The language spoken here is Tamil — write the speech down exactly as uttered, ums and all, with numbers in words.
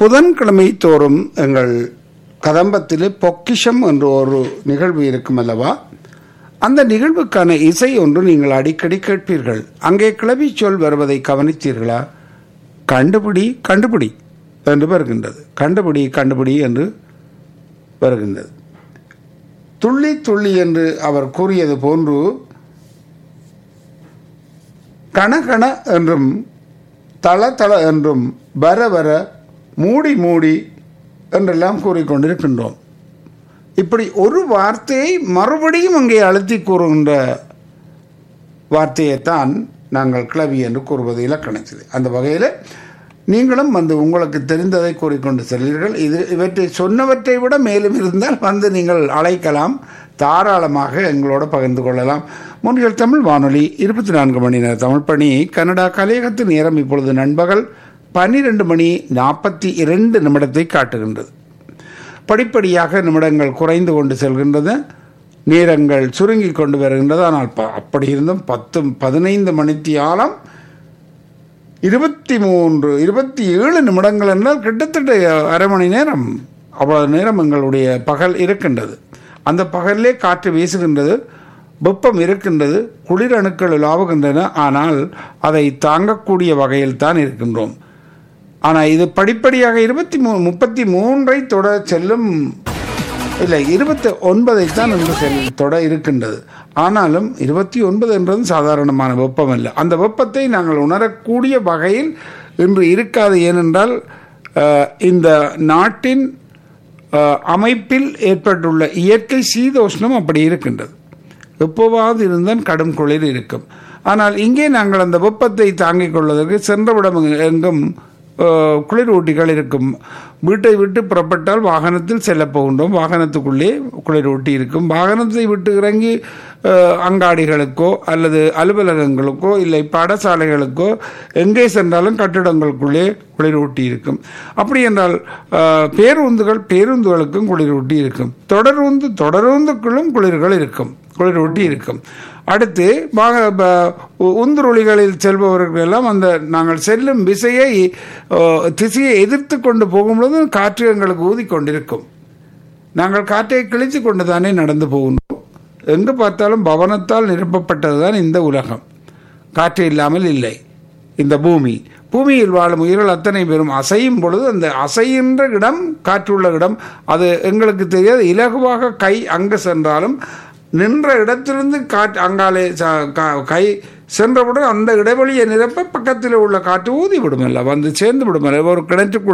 புதன்கிழமை தோறும் எங்கள் கதம்பத்திலே பொக்கிஷம் என்ற ஒரு நிகழ்வு இருக்கும் அல்லவா? அந்த நிகழ்வுக்கான இசை ஒன்று நீங்கள் அடிக்கடி கேட்பீர்கள். அங்கே கிளவி சொல் வருவதை கவனித்தீர்களா? கண்டுபிடி கண்டுபிடி என்று வருகின்றது. கண்டுபிடி கண்டுபிடி என்று வருகின்றது. துள்ளி துள்ளி என்று அவர் கூறியது போன்று கணகண என்றும் தள தள என்றும் வர வர மூடி மூடி என்றெல்லாம் கூறிக்கொண்டிருக்கின்றோம். இப்படி ஒரு வார்த்தையை மறுபடியும் அங்கே அழுத்தி கூறுகின்ற வார்த்தையைத்தான் நாங்கள் கிளவி என்று கூறுவது இலக்கணத்தில். அந்த வகையில் நீங்களும் வந்து உங்களுக்கு தெரிந்ததை கூறிக்கொண்டு செல்வீர்கள். இது இவற்றை சொன்னவற்றை விட மேலும் இருந்தால் வந்து நீங்கள் அழைக்கலாம், தாராளமாக எங்களோட பகிர்ந்து கொள்ளலாம். மூன்றில் தமிழ் வானொலி இருபத்தி நான்கு மணி நேர தமிழ் பணி. கனடா கலையகத்து நேரம் இப்பொழுது நண்பகல் பன்னிரண்டு மணி நாற்பத்தி இரண்டு நிமிடத்தை காட்டுகின்றது. படிப்படியாக நிமிடங்கள் குறைந்து கொண்டு செல்கின்றது, நேரங்கள் சுருங்கி கொண்டு வருகின்றது. ஆனால் அப்படி இருந்தும் பத்து பதினைந்து மணித்தியாலம் இருபத்தி மூன்று இருபத்தி ஏழு நிமிடங்கள் என்றால் கிட்டத்தட்ட அரை மணி நேரம், அவ்வளவு நேரம் எங்களுடைய பகல் இருக்கின்றது. அந்த பகலிலே காற்று வீசுகின்றது, வெப்பம் இருக்கின்றது, குளிர் அணுக்கள் உலாவுகின்றன. ஆனால் அதை தாங்கக்கூடிய வகையில் தான் இருக்கின்றோம். ஆனால் இது படிப்படியாக இருபத்தி மூ முப்பத்தி மூன்றை தொட செல்லும், இல்லை இருபத்தி ஒன்பதை தான் இன்று செல் தொட இருக்கின்றது. ஆனாலும் இருபத்தி ஒன்பது என்றது சாதாரணமான வெப்பம் அல்ல. அந்த வெப்பத்தை நாங்கள் உணரக்கூடிய வகையில் இன்று இருக்காது. ஏனென்றால் இந்த நாட்டின் அமைப்பில் ஏற்பட்டுள்ள இயற்கை சீதோஷ்ணம் அப்படி இருக்கின்றது. எப்போவாவது இருந்தால் கடும் குளிர் இருக்கும். ஆனால் இங்கே நாங்கள் அந்த வெப்பத்தை தாங்கிக் கொள்வதற்கு சென்றவிடம் எங்கும் குளிர் ஊட்டிகள் இருக்கும். வீட்டை விட்டு புறப்பட்டால் வாகனத்தில் செல்ல போகின்றோம், வாகனத்துக்குள்ளே குளிர் ஊட்டி இருக்கும். வாகனத்தை விட்டு இறங்கி அங்காடிகளுக்கோ அல்லது அலுவலகங்களுக்கோ இல்லை பாடசாலைகளுக்கோ எங்கே சென்றாலும் கட்டிடங்களுக்குள்ளே குளிர் ஊட்டி இருக்கும். அப்படி என்றால் பேருந்துகள் பேருந்துகளுக்கும் குளிர் ஊட்டி இருக்கும். தொடருந்து தொடருந்துக்குள்ளும் குளிர்கள் இருக்கும், குளிர் ஊட்டி இருக்கும். அடுத்து உந்துருளிகளில் செல்பவர்கள் எல்லாம் அந்த நாங்கள் செல்லும் விசையை திசையை எதிர்த்து கொண்டு போகும்பொழுது காற்று எங்களுக்கு ஊதிக்கொண்டிருக்கும். நாங்கள் காற்றை கிழித்து கொண்டு தானே நடந்து போகின்றோம். எங்கு பார்த்தாலும் பவனத்தால் நிரப்பப்பட்டது தான் இந்த உலகம். காற்று இல்லாமல் இல்லை இந்த பூமி. பூமியில் வாழும் உயிர்கள் அத்தனை பேரும் அசையும் பொழுது அந்த அசைகின்ற இடம், காற்றுள்ள இடம், அது எங்களுக்கு தெரியாது. இலகுவாக கை அங்கு சென்றாலும் நின்ற இடத்திலிருந்து காற்று அங்காலே கை சென்றவுடன் அந்த இடைவெளியை நிரப்ப பக்கத்தில் உள்ள காற்று ஊதி விடுமல்ல, வந்து சேர்ந்து விடுமல்ல. ஒரு கிணற்றுக்குள்